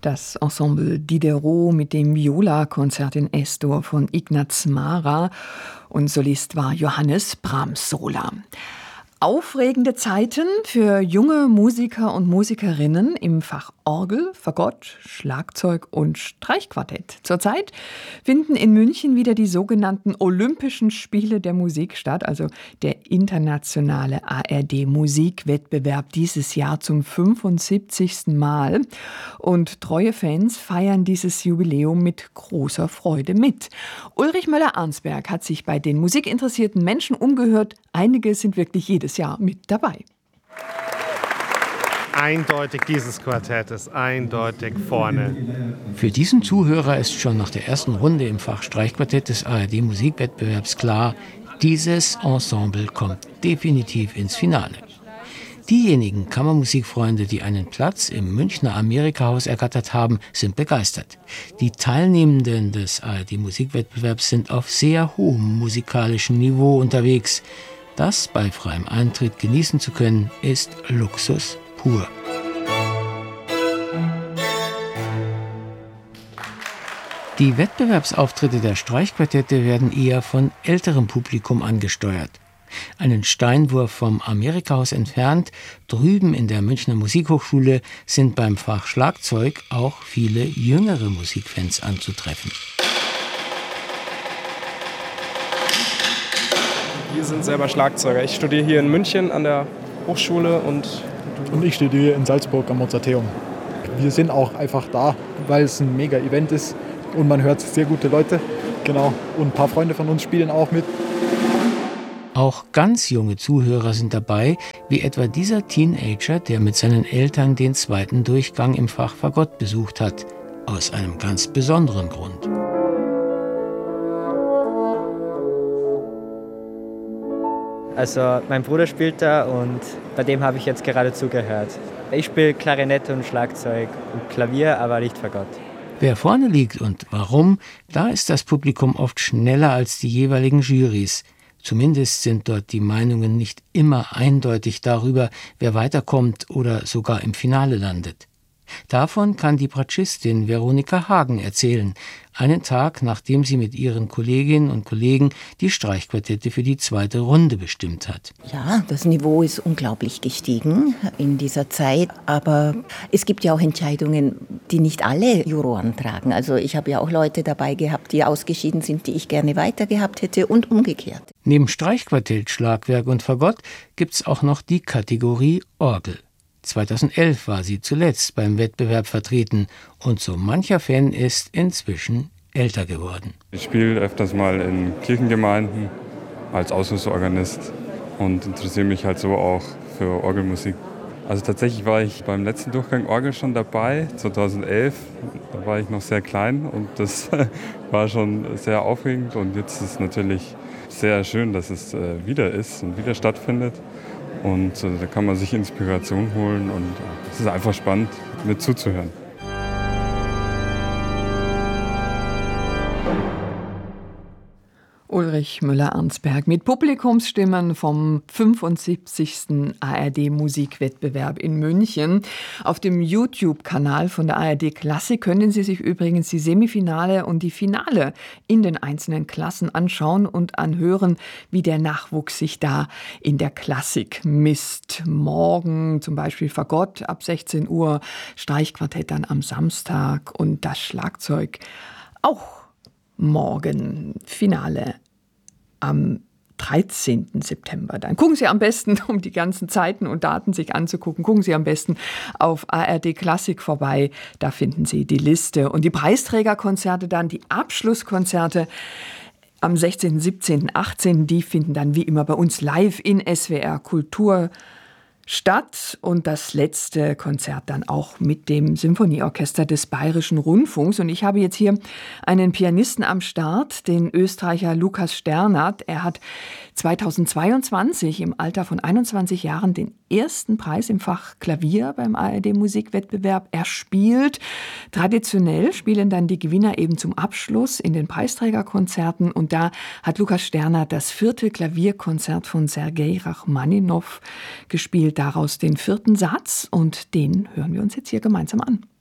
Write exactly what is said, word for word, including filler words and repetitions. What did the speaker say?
Das Ensemble Diderot mit dem Viola-Konzert in Es-Dur von Ignaz Mara und Solist war Johannes Brahms-Sola. Aufregende Zeiten für junge Musiker und Musikerinnen im Fach Orgel, Fagott, Schlagzeug und Streichquartett. Zurzeit finden in München wieder die sogenannten Olympischen Spiele der Musik statt, also der internationale A R D-Musikwettbewerb dieses Jahr zum fünfundsiebzigsten Mal. Und treue Fans feiern dieses Jubiläum mit großer Freude mit. Ulrich Möller-Arnsberg hat sich bei den musikinteressierten Menschen umgehört. Einige sind wirklich jedes Jahr mit dabei. Eindeutig dieses Quartett ist eindeutig vorne. Für diesen Zuhörer ist schon nach der ersten Runde im Fach Streichquartett des A R D-Musikwettbewerbs klar, dieses Ensemble kommt definitiv ins Finale. Diejenigen Kammermusikfreunde, die einen Platz im Münchner Amerika-Haus ergattert haben, sind begeistert. Die Teilnehmenden des A R D-Musikwettbewerbs sind auf sehr hohem musikalischen Niveau unterwegs. Das bei freiem Eintritt genießen zu können, ist Luxus pur. Die Wettbewerbsauftritte der Streichquartette werden eher von älterem Publikum angesteuert. Einen Steinwurf vom Amerika-Haus entfernt, drüben in der Münchner Musikhochschule, sind beim Fach Schlagzeug auch viele jüngere Musikfans anzutreffen. Wir sind selber Schlagzeuger. Ich studiere hier in München an der Hochschule und Und ich studiere in Salzburg am Mozarteum. Wir sind auch einfach da, weil es ein mega Event ist und man hört sehr gute Leute. Genau. Und ein paar Freunde von uns spielen auch mit. Auch ganz junge Zuhörer sind dabei, wie etwa dieser Teenager, der mit seinen Eltern den zweiten Durchgang im Fach Fagott besucht hat. Aus einem ganz besonderen Grund. Also mein Bruder spielt da und bei dem habe ich jetzt gerade zugehört. Ich spiele Klarinette und Schlagzeug und Klavier, aber nicht Fagott. Wer vorne liegt und warum, da ist das Publikum oft schneller als die jeweiligen Jurys. Zumindest sind dort die Meinungen nicht immer eindeutig darüber, wer weiterkommt oder sogar im Finale landet. Davon kann die Bratschistin Veronika Hagen erzählen, einen Tag nachdem sie mit ihren Kolleginnen und Kollegen die Streichquartette für die zweite Runde bestimmt hat. Ja, das Niveau ist unglaublich gestiegen in dieser Zeit, aber es gibt ja auch Entscheidungen, die nicht alle Juroren tragen. Also ich habe ja auch Leute dabei gehabt, die ausgeschieden sind, die ich gerne weiter gehabt hätte und umgekehrt. Neben Streichquartett, Schlagwerk und Fagott gibt's auch noch die Kategorie Orgel. zweitausendelf war sie zuletzt beim Wettbewerb vertreten und so mancher Fan ist inzwischen älter geworden. Ich spiele öfters mal in Kirchengemeinden als Aushilfsorganist und interessiere mich halt so auch für Orgelmusik. Also tatsächlich war ich beim letzten Durchgang Orgel schon dabei, zweitausendelf. Da war ich noch sehr klein und das war schon sehr aufregend und jetzt ist es natürlich sehr schön, dass es wieder ist und wieder stattfindet. Und äh, da kann man sich Inspiration holen und äh, es ist einfach spannend, mit zuzuhören. Ulrich Möller-Arnsberg mit Publikumsstimmen vom fünfundsiebzigsten A R D-Musikwettbewerb in München. Auf dem YouTube-Kanal von der A R D Klassik können Sie sich übrigens die Semifinale und die Finale in den einzelnen Klassen anschauen und anhören, wie der Nachwuchs sich da in der Klassik misst. Morgen zum Beispiel Fagott ab sechzehn Uhr, Streichquartett dann am Samstag und das Schlagzeug auch morgen. Finale am dreizehnten September. Dann gucken Sie am besten, um die ganzen Zeiten und Daten sich anzugucken, gucken Sie am besten auf A R D Klassik vorbei. Da finden Sie die Liste und die Preisträgerkonzerte dann, die Abschlusskonzerte am sechzehnten, siebzehnten, achtzehnten Die finden dann wie immer bei uns live in S W R Kultur statt und das letzte Konzert dann auch mit dem Symphonieorchester des Bayerischen Rundfunks. Und ich habe jetzt hier einen Pianisten am Start, den Österreicher Lukas Sternert. Er hat zweitausendzweiundzwanzig im Alter von einundzwanzig Jahren den ersten Preis im Fach Klavier beim A R D-Musikwettbewerb erspielt. Traditionell spielen dann die Gewinner eben zum Abschluss in den Preisträgerkonzerten. Und da hat Lukas Sternert das vierte Klavierkonzert von Sergei Rachmaninow gespielt. Daraus den vierten Satz und den hören wir uns jetzt hier gemeinsam an.